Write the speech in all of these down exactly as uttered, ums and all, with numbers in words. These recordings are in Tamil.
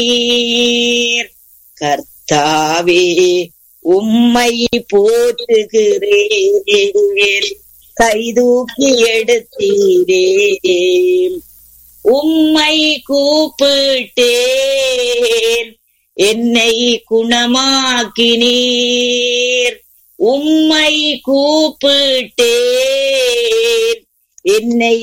கர்த்தாவே உம்மை போற்றுகிறேன், கைதூக்கி எடுத்தீரே. உம்மை கூப்பிட்டேன், என்னை குணமாக்கினீர். உம்மை கூப்பிட்டேன், என்னை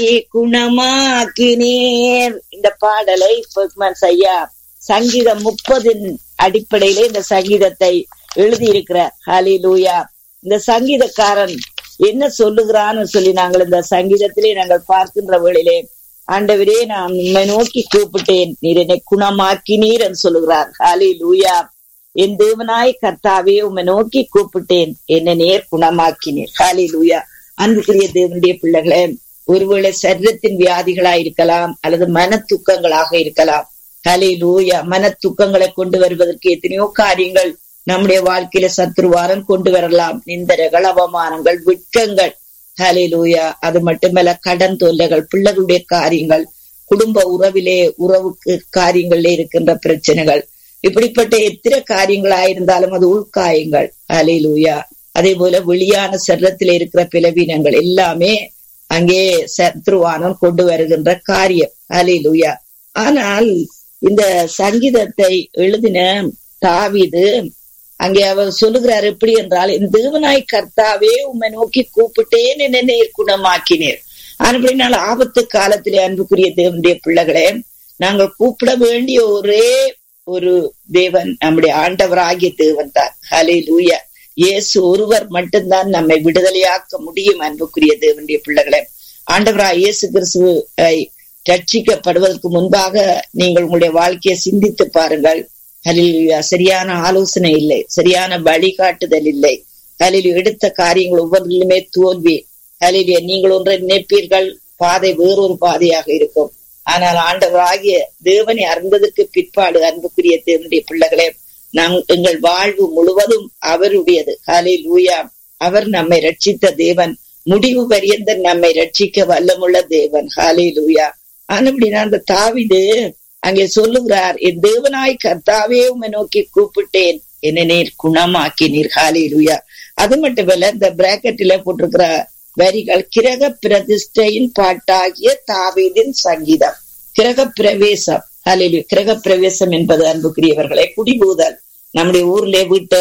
குணமாக்கினீர். இந்த பாடலை பெர்க்மன்ஸ் ஐயா சங்கீதம் முப்பதின் அடிப்படையிலே இந்த சங்கீதத்தை எழுதியிருக்கிறார். ஹல்லேலூயா. இந்த சங்கீதக்காரன் என்ன சொல்லுகிறான்னு சொல்லி நாங்கள் இந்த சங்கீதத்திலே நாங்கள் பார்க்கின்ற வேளையிலே, ஆண்டவரே நான் உம்மை நோக்கி கூப்பிட்டேன், நீர் என்னை குணமாக்கினீர் என்று சொல்லுகிறார். ஹல்லேலூயா. என் தேவனாய் கர்த்தாவே உம்மை நோக்கி கூப்பிட்டேன், என்னை நேர் குணமாக்கினீர். ஹல்லேலூயா. அன்புக்குரிய தேவனுடைய பிள்ளைகளே, ஒருவேளை சரீரத்தின் வியாதிகளா இருக்கலாம், அல்லது மன துக்கங்களாக இருக்கலாம். ஹல்லேலூயா. மன துக்கங்களை கொண்டு வருவதற்கு எத்தனையோ காரியங்கள் நம்முடைய வாழ்க்கையில சத்துருவாரம் கொண்டு வரலாம். நிந்தனைகள், அவமானங்கள், வெட்கங்கள். ஹல்லேலூயா. அது மட்டுமல்ல, கடன் தொல்லைகள், பிள்ளைகளுடைய காரியங்கள், குடும்ப உறவிலே உறவுக்கு காரியங்களிலே இருக்கின்ற பிரச்சனைகள், இப்படிப்பட்ட எத்தனை காரியங்களாயிருந்தாலும் அது உள்காயங்கள். ஹல்லேலூயா. அதே போல வெளியான சரீரத்திலே இருக்கிற பிளவீனங்கள் எல்லாமே அங்கே சத்ருவானம் கொண்டு வருகின்ற காரியம். ஹல்லேலூயா. ஆனால் இந்த சங்கீதத்தை எழுதின தாவீது அங்கே அவர் சொல்லுகிறார் எப்படி என்றால், என் தேவனாய் கர்த்தாவே உம்மை நோக்கி கூப்பிட்டேன், என்னை நேர் குணமாக்கினீர். அப்படினால் ஆபத்து காலத்திலே அன்புக்குரிய தேவனுடைய பிள்ளைகளே, நாங்கள் கூப்பிட வேண்டிய ஒரே ஒரு தேவன் நம்முடைய ஆண்டவராகிய தேவன் தான். ஹல்லேலூயா. இயேசு ஒருவர் மட்டும்தான் நம்மை விடுதலையாக்க முடியும். அன்புக்குரிய தேவனுடைய பிள்ளைகளே, ஆண்டவராய் இயேசு கிறிஸ்துவை ரட்சிக்கப்படுவதற்கு முன்பாக நீங்கள் உங்களுடைய வாழ்க்கையை சிந்தித்து பாருங்கள். ஹல்லேலூயா. சரியான ஆலோசனை இல்லை, சரியான வழிகாட்டுதல் இல்லை. ஹல்லேலூயா. எடுத்த காரியங்கள் ஒவ்வொன்றிலுமே தோல்வி. ஹல்லேலூயா. நீங்கள் ஒன்றை நினைப்பீர்கள், பாதை வேறொரு பாதையாக இருக்கும். ஆனால் ஆண்டவராகிய தேவனை அறிந்ததற்கு பிற்பாடு அன்புக்குரிய தேவனுடைய பிள்ளைகளே, நம் எங்கள் வாழ்வு முழுவதும் அவருடையது. ஹல்லேலூயா. அவர் நம்மை ரட்சித்த தேவன், முடிவு பரியந்த நம்மை ரட்சிக்க வல்லமுள்ள தேவன். ஹல்லேலூயா. ஆனபடினா அந்த தாவீது அங்கே சொல்லுகிறார், என் தேவனாய் கர்த்தாவே உம்மை நோக்கி கூப்பிட்டேன், என்னை நீர் குணமாக்கினீர். ஹல்லேலூயா. அது மட்டுமல்ல, இந்த பிராக்கெட்டில போட்டிருக்கிற வரிகள் கிரக பிரதிஷ்டையின் பாட்டாகிய தாவீதின் சங்கீதம். கிரக பிரவேசம். ஹல்லேலூயா. கிரக பிரவேசம் என்பது அன்புக்குரியவர்களை குடிபூதல். நம்முடைய ஊர்ல வீட்டை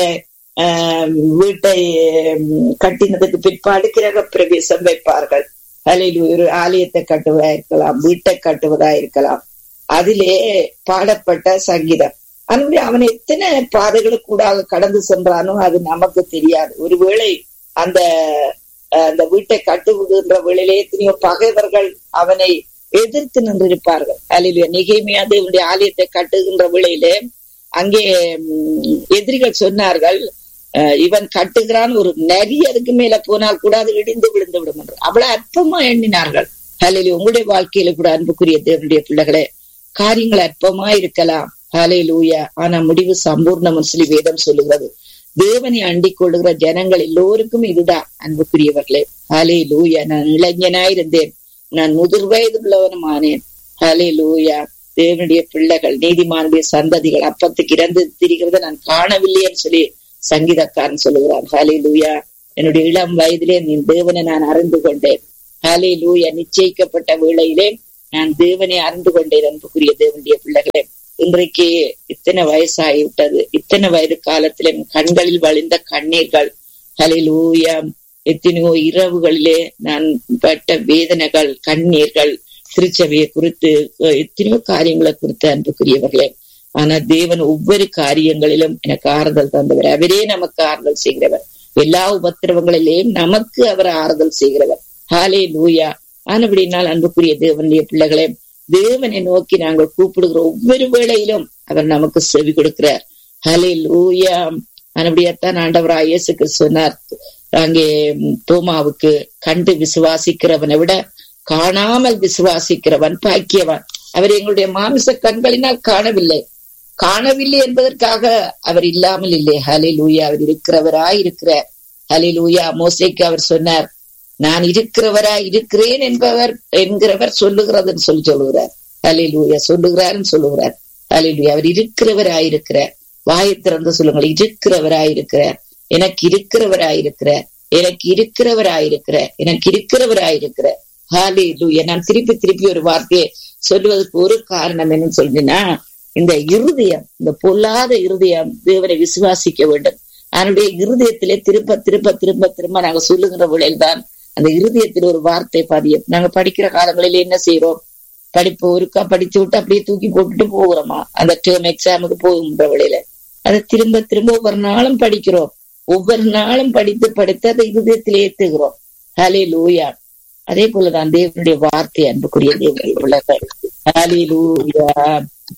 ஆஹ் வீட்டை கட்டினதுக்கு பிற்பாடு கிரக பிரவேசம் வைப்பார்கள். ஹல்லேலூயா. ஒரு ஆலயத்தை கட்டுவதா இருக்கலாம், வீட்டை கட்டுவதா இருக்கலாம். அதிலே பாடப்பட்ட சங்கீதம். அதனுடைய அவன் எத்தனை பாதைகளுக்கு கூட கடந்து சென்றானோ அது நமக்கு தெரியாது. ஒருவேளை அந்த அந்த வீட்டை கட்டுகின்ற வேளையிலே எத்தனையோ பகைவர்கள் அவனை எதிர்த்து நின்றிருப்பார்கள். ஹல்லேலூயா. நெகேமியா தேவனுடைய ஆலயத்தை கட்டுகின்ற வேளையிலே அங்கே எதிரிகள் சொன்னார்கள், இவன் கட்டுகிறான், ஒரு நரி அதுக்கு மேல போனால் கூட அது இடிந்து விழுந்து விடும் என்று அவ்வளவு அற்பமா எண்ணினார்கள். ஹல்லேலூயா. உங்களுடைய வாழ்க்கையில கூட அன்புக்குரிய தேவனுடைய பிள்ளைகளே, காரியங்கள் அற்பமா இருக்கலாம். ஹல்லேலூயா. ஆனா முடிவு சம்பூர்ணம் சொல்லி வேதம் சொல்லுகிறது. தேவனை அண்டிக் கொள்ளுகிற ஜனங்கள் எல்லோருக்கும் இதுதான் அன்புக்குரியவர்களே. ஹல்லேலூயா. நான் இளைஞனாயிருந்தேன், நான் முதிர் வயது உள்ளவனுமானேன். ஹல்லேலூயா. தேவனுடைய பிள்ளைகள், நீதிமானுடைய சந்ததிகள் அப்பத்துக்கு இறந்து திரிகிறத நான் காணவில்லைன்னு சொல்லி சங்கீதக்காரன் சொல்லுகிறார். ஹல்லேலூயா. என்னுடைய இளம் வயதிலே நீ தேவனை நான் அறிந்து கொண்டேன். ஹல்லேலூயா. நிச்சயிக்கப்பட்ட வேளையிலே நான் தேவனை அறிந்து கொண்டேன். அன்புக்குரிய தேவனுடைய பிள்ளைகளே, இன்றைக்கு இத்தனை வயசாகிவிட்டது. இத்தனை வயது காலத்திலே கண்களில் வழிந்த கண்ணீர்கள். ஹல்லேலூயா. எத்தனையோ இரவுகளிலே நான் பட்ட வேதனைகள், கண்ணீர்கள், திருச்சபையை குறித்து எத்தனையோ காரியங்களை குறித்து அன்புக்குரியவர்களே. ஆனா தேவன் ஒவ்வொரு காரியங்களிலும் எனக்கு ஆறுதல் தந்தவர். அவரே நமக்கு ஆறுதல் செய்கிறவர். எல்லா உபத்திரவங்களிலேயும் நமக்கு அவர் ஆறுதல் செய்கிறவர். ஹல்லேலூயா. ஆனபடினால் அன்புக்குரிய தேவனுடைய பிள்ளைகளே, தேவனை நோக்கி நாங்கள் கூப்பிடுகிற ஒவ்வொரு வேளையிலும் அவர் நமக்கு செவி கொடுக்கிறார். ஹல்லேலூயா. ஆனபடியாத்தான் ஆண்டவராய் இயேசு கிறிஸ்து சொன்னார் அங்கே தோமாவுக்கு, கண்டு விசுவாசிக்கிறவனை விட காணாமல் விசுவாசிக்கிறவன் பாக்கியவான். அவர் எங்களுடைய மாமிச கண்களினால் காணவில்லை, காணவில்லை என்பதற்காக அவர் இல்லாமல் இல்லை. ஹல்லேலூயா. அவர் இருக்கிறவராய் இருக்கிறார். ஹல்லேலூயா. மோசேக்கு அவர் சொன்னார், நான் இருக்கிறவராய் இருக்கிறேன் என்பவர் என்கிறவர் சொல்லுகிறதுன்னு சொல்லி சொல்லுகிறார். ஹல்லேலூயா. சொல்லுகிறார்ன்னு சொல்லுகிறார். ஹல்லேலூயா. அவர் இருக்கிறவராயிருக்கிறார். வாயை திறந்து சொல்லுங்கள், இருக்கிறவராயிருக்கிறார். எனக்கு இருக்கிறவராயிருக்கிறார். எனக்கு இருக்கிறவராயிருக்கிறார். எனக்கு இருக்கிறவராயிருக்கிறார். ஹல்லேலூயா. நான் திருப்பி திருப்பி ஒரு வார்த்தையை சொல்லுவதற்கு ஒரு காரணம் என்னன்னு சொல்றீங்கன்னா, இந்த இருதயம், இந்த பொல்லாத இருதயம் தேவனை விசுவாசிக்க வேண்டும். அவனுடைய இருதயத்திலே திரும்ப திரும்ப திரும்ப திரும்ப நாங்க சொல்லுகிற வேளையில் தான் அந்த இருதயத்தில் ஒரு வார்த்தை பதியும். நாங்க படிக்கிற காலங்களில என்ன செய்யறோம்? படிப்பு ஒருக்கா படிச்சு விட்டு அப்படியே தூக்கி போட்டுட்டு போகிறோமா? அந்த டேர்ம் எக்ஸாமுக்கு போகின்ற வேளையில அதை திரும்ப திரும்ப ஒவ்வொரு நாளும் படிக்கிறோம். ஒவ்வொரு நாளும் படித்து படித்து அதை இருதயத்தில் ஏத்துகிறோம். ஹல்லேலூயா. அதே போலதான் தேவனுடைய வார்த்தை, அன்புக்குரிய தேவனுடைய பிள்ளைகள். ஹல்லேலூயா.